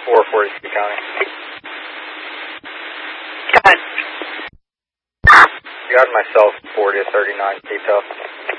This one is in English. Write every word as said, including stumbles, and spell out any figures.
four forty-three County. Go ahead. You got myself forty to thirty-nine detail.